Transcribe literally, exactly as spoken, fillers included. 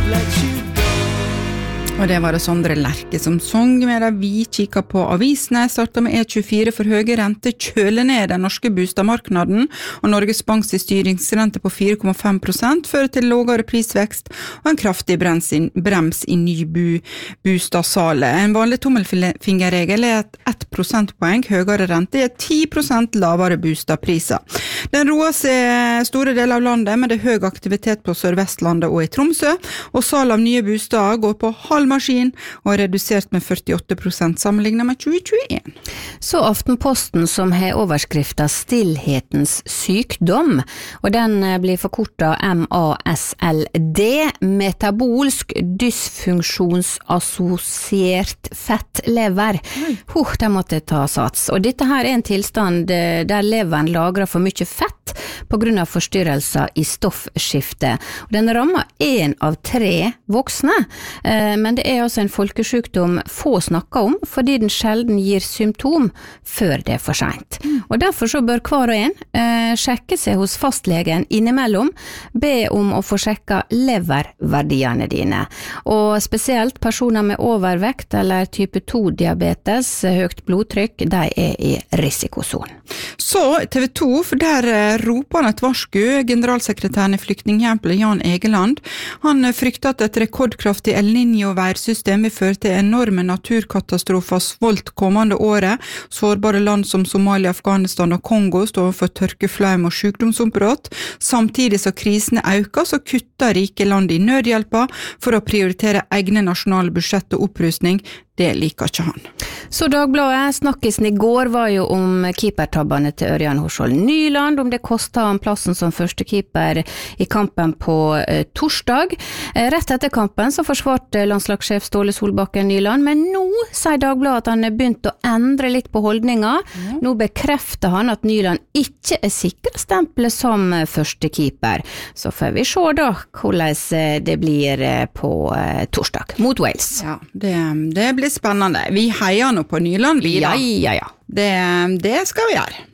let you go. Og det var det Sondre Lerche som sång medan vi kikket på avisene. Startet med E tjuefire for høye rente kjøler ned den norske bostadmarknaden, og Norges Banks styringsrente på fire komma fem prosent fører til lavere prisvekst og en kraftig brems i, brems i ny bu, bostadsalet. En vanlig tommelfingerregel er at ett prosentpoeng høyere rente er ti prosent lavere bostadpriser. Den roer seg store deler av landet, men det er høy aktivitet på Sør-Vestlandet og i Tromsø, og salg av nye bostader går på halv maskin og er redusert med førtiåtte prosent sammenlignet med tjue tjueen. Så Aftenposten som har overskriften Stillhetens sykdom, og den blir forkortet M A S L D, metabolsk dysfunksjonsassosiert fettlever. Huh, det måtte jeg ta sats. Og dette her er en tilstand der leveren lagrer for mye fett på grunn av forstyrrelser i stoffskiftet. Og den rammer en av tre voksne, men det er altså en folkesjukdom få snakker om, fordi den sjelden gir symptom før det er for sent. Og derfor så bør hver og en eh, sjekke seg hos fastlegen innimellom, be om å få sjekka leververdiene dine. Og spesielt personer med overvekt eller type to diabetes, høyt blodtrykk, de er i risikosonen. Så T V to, for der roper han et varsku, generalsekretæren i Flyktninghjelpen Jan Egeland. Han frykter at et rekordkraftig El Niño-værsystem vil føre til enorme naturkatastrofer svolt kommende året. Sårbare land som Somalia, Afghanistan og Kongo står for tørkeflaum og sykdomsombrott. Samtidig så krisene øker, så kutter rike land i nødhjelpa for å prioritere egne nasjonale budsjett og opprustning. Det liker ikke han. Så Dagbladet, snakkisen i går var jo om keepertabbene til Ørjan Horsvold Nyland, om det kostet han plassen som første keeper i kampen på eh, torsdag. Eh, rett etter kampen så forsvarte landslagssjef Ståle Solbakken Nyland, men nå sier Dagbladet at han er begynt å endre litt på holdninga. Mm. Nå bekrefter han at Nyland ikke er sikret stempelet som første keeper. Så får vi se da hvordan det blir på eh, torsdag mot Wales. Ja, det, det blir spennende. Vi heier nå på Nyland, vi da. Ja, ja, ja. Det, det skal vi gjøre.